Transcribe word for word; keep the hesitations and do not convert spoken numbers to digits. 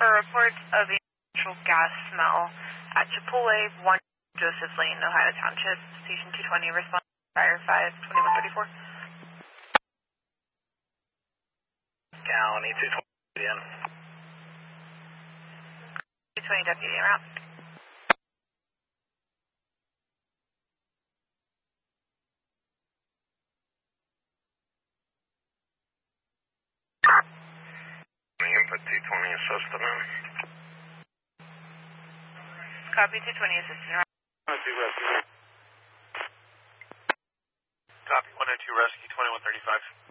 for reports of a natural gas smell at Chipotle, one Joseph Lane, Ohio Township, Station two twenty, respond fire five twenty-one thirty-four. County two twenty in. two twenty deputy, en route. Input two twenty assistant in. Copy, two twenty assistant. two rescue. Copy, one oh two rescue, twenty-one thirty-five.